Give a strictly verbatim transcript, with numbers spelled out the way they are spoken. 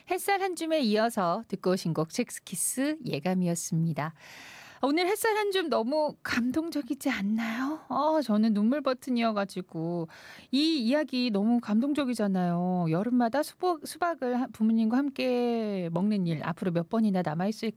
햇살 한 줌에 이어서 듣고 오신 곡 잭스키스 예감이었습니다. 오늘 햇살 한 줌 너무 감동적이지 않나요? 어 저는 눈물 버튼이어가지고 이 이야기 너무 감동적이잖아요. 여름마다 수복 수박을 하 부모님과 함께 먹는 일 앞으로 몇 번이나 남아 있을까